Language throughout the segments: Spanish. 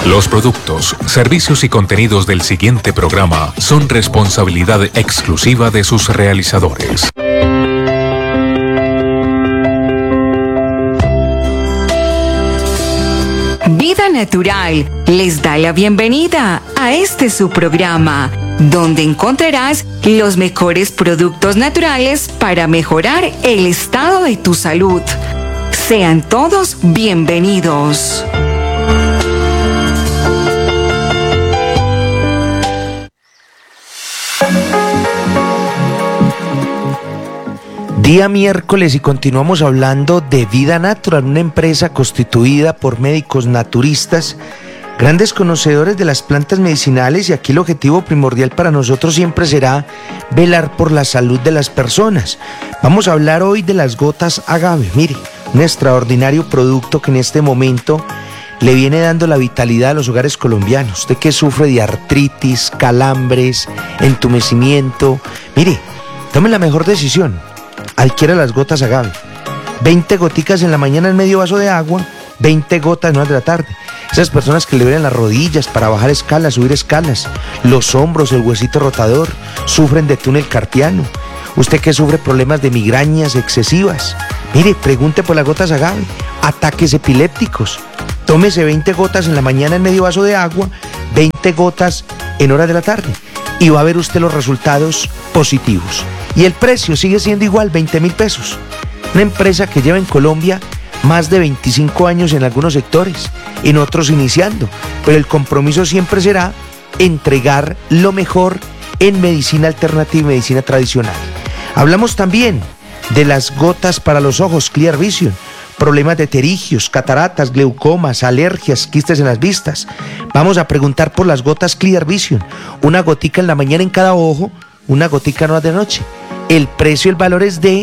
Los productos, servicios y contenidos del siguiente programa son responsabilidad exclusiva de sus realizadores. Vida Natural les da la bienvenida a este su programa, donde encontrarás los mejores productos naturales para mejorar el estado de tu salud. Sean todos bienvenidos. Día miércoles y continuamos hablando de Vida Natural, una empresa constituida por médicos naturistas, grandes conocedores de las plantas medicinales, y aquí el objetivo primordial para nosotros siempre será velar por la salud de las personas. Vamos a hablar hoy de las gotas agave. Mire, un extraordinario producto que en este momento le viene dando la vitalidad a los hogares colombianos. Usted que sufre de artritis, calambres, entumecimiento, mire, tome la mejor decisión. Adquiera las gotas agave. 20 goticas en la mañana en medio vaso de agua, 20 gotas en horas de la tarde. Esas personas que le duelen las rodillas para bajar escalas, subir escalas, los hombros, el huesito rotador, sufren de túnel carpiano. Usted que sufre problemas de migrañas excesivas, mire, pregunte por las gotas agave. Ataques epilépticos, tómese 20 gotas en la mañana en medio vaso de agua, 20 gotas en horas de la tarde, y va a ver usted los resultados positivos. Y el precio sigue siendo igual, 20.000 pesos. Una empresa que lleva en Colombia más de 25 años en algunos sectores, en otros iniciando, pero el compromiso siempre será entregar lo mejor en medicina alternativa y medicina tradicional. Hablamos también de las gotas para los ojos Clear Vision, problemas de pterigios, cataratas, glaucomas, alergias, quistes en las vistas. Vamos a preguntar por las gotas Clear Vision, una gotica en la mañana en cada ojo, una gotica en horas de noche. El precio, el valor es de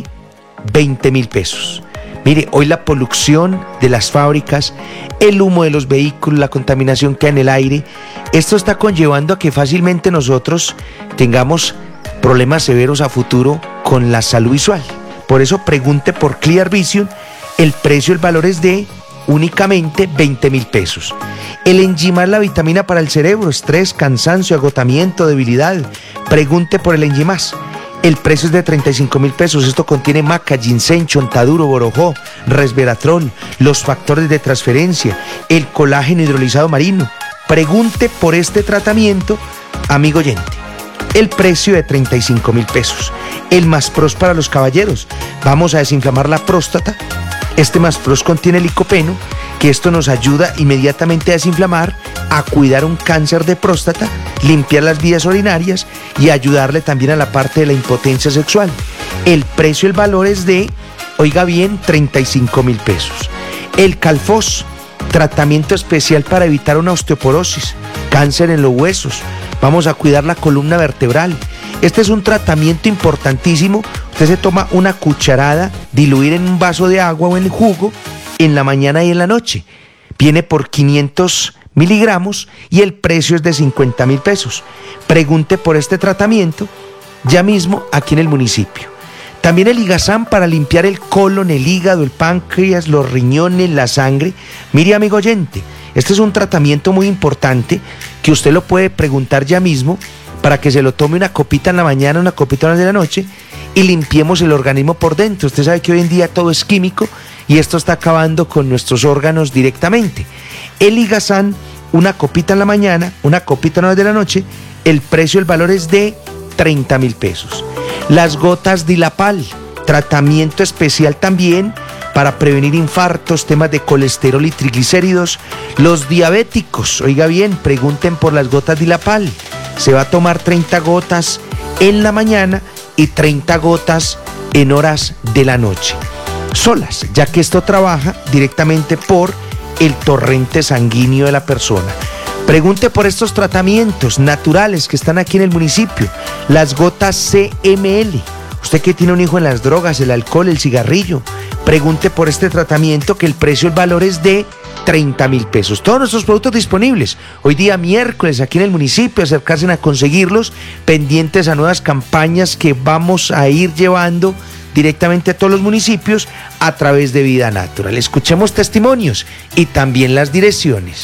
20.000 pesos. Mire, hoy la polución de las fábricas, el humo de los vehículos, la contaminación que hay en el aire, esto está conllevando a que fácilmente nosotros tengamos problemas severos a futuro con la salud visual. Por eso pregunte por Clear Vision, el precio, el valor es de únicamente 20.000 pesos. El Enzymar, la vitamina para el cerebro, estrés, cansancio, agotamiento, debilidad. Pregunte por el Enzymás. El precio es de 35.000 pesos. Esto contiene maca, ginseng, chontaduro, borojó, resveratrol, los factores de transferencia, el colágeno hidrolizado marino. Pregunte por este tratamiento, amigo oyente. El precio de 35.000 pesos. El Maspros para los caballeros. Vamos a desinflamar la próstata. Este Maspros contiene licopeno, que esto nos ayuda inmediatamente a desinflamar, a cuidar un cáncer de próstata, limpiar las vías urinarias y ayudarle también a la parte de la impotencia sexual. El precio, el valor es de, oiga bien, 35.000 pesos. El Calfos, tratamiento especial para evitar una osteoporosis, cáncer en los huesos. Vamos a cuidar la columna vertebral. Este es un tratamiento importantísimo. Usted se toma una cucharada, diluir en un vaso de agua o en jugo, en la mañana y en la noche. Viene por 500 miligramos y el precio es de 50.000 pesos. Pregunte por este tratamiento ya mismo aquí en el municipio. También el Ligazán para limpiar el colon, el hígado, el páncreas, los riñones, la sangre. Mire, amigo oyente, este es un tratamiento muy importante que usted lo puede preguntar ya mismo para que se lo tome una copita en la mañana, una copita en la noche y limpiemos el organismo por dentro. Usted sabe que hoy en día todo es químico y esto está acabando con nuestros órganos directamente. El Ligazán, una copita en la mañana, una copita en la noche, el precio, el valor es de 30.000 pesos. Las gotas Dilapal, tratamiento especial también para prevenir infartos, temas de colesterol y triglicéridos. Los diabéticos, oiga bien, pregunten por las gotas Dilapal. Se va a tomar 30 gotas en la mañana y 30 gotas en horas de la noche. Solas, ya que esto trabaja directamente por el torrente sanguíneo de la persona. Pregunte por estos tratamientos naturales que están aquí en el municipio. Las gotas CML. Usted que tiene un hijo en las drogas, el alcohol, el cigarrillo, pregunte por este tratamiento que el precio, el valor es de 30.000 pesos. Todos nuestros productos disponibles. Hoy día miércoles aquí en el municipio, acercarse a conseguirlos, pendientes a nuevas campañas que vamos a ir llevando directamente a todos los municipios a través de Vida Natural. Escuchemos testimonios y también las direcciones.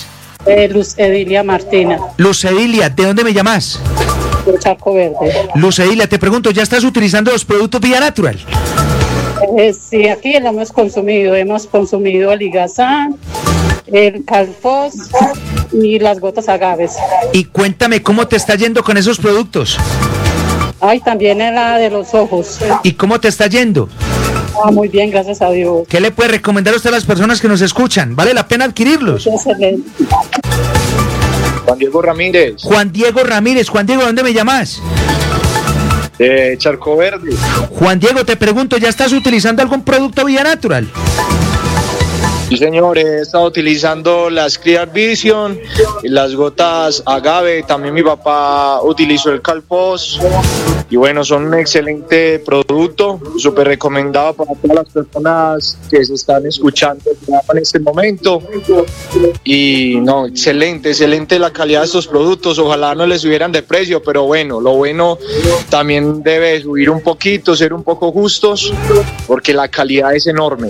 Luz Edilia Martina. Luz Edilia, ¿de dónde me llamas? De Charco Verde. Luz Edilia, te pregunto, ¿ya estás utilizando los productos Vida Natural? Sí, aquí lo hemos consumido. Hemos consumido el Ligazán, el Calfos y las gotas agaves. Y cuéntame, ¿cómo te está yendo con esos productos? Ay, también la de los ojos. ¿Y cómo te está yendo? Muy bien, gracias a Dios. ¿Qué le puede recomendar usted a las personas que nos escuchan? ¿Vale la pena adquirirlos? Excelente. Juan Diego Ramírez. Juan Diego Ramírez. Juan Diego, ¿dónde me llamas? De Charco Verde. Juan Diego, te pregunto, ¿ya estás utilizando algún producto Vida Natural? Sí, señor, he estado utilizando las Clear Vision, las gotas agave, también mi papá utilizó el Calpos y bueno, son un excelente producto, súper recomendado para todas las personas que se están escuchando en este momento y no, excelente la calidad de estos productos, ojalá no les subieran de precio, pero bueno, lo bueno también debe subir un poquito, ser un poco justos, porque la calidad es enorme.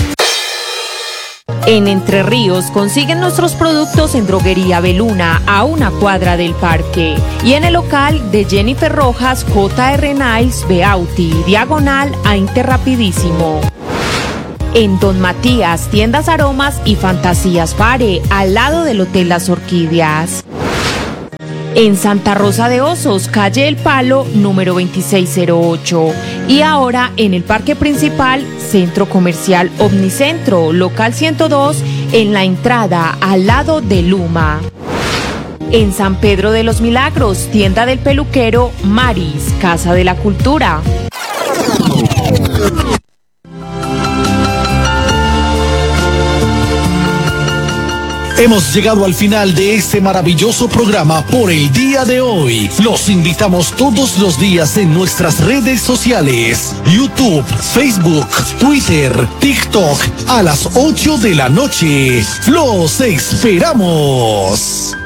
En Entre Ríos consiguen nuestros productos en Droguería Beluna, a una cuadra del parque. Y en el local de Jennifer Rojas, J.R. Niles, Beauty, diagonal a Interrapidísimo. En Don Matías, tiendas Aromas y Fantasías Fare, al lado del Hotel Las Orquídeas. En Santa Rosa de Osos, calle El Palo, número 2608. Y ahora en el parque principal, Centro Comercial Omnicentro, local 102, en la entrada al lado de Luma. En San Pedro de los Milagros, tienda del peluquero Maris, Casa de la Cultura. Hemos llegado al final de este maravilloso programa por el día de hoy. Los invitamos todos los días en nuestras redes sociales: YouTube, Facebook, Twitter, TikTok, a las 8 de la noche. ¡Los esperamos!